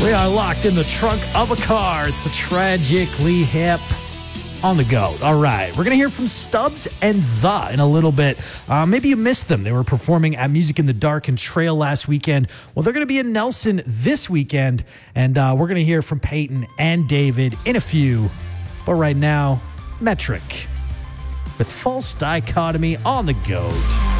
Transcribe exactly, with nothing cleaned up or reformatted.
We are locked in the trunk of a car. It's the Tragically Hip on the go. All right. We're going to hear from Stubbs and The in a little bit. Uh, maybe you missed them. They were performing at Music in the Dark and Trail last weekend. Well, they're going to be in Nelson this weekend. And uh, we're going to hear from Peyton and David in a few. But right now, Metric with False Dichotomy on the Goat.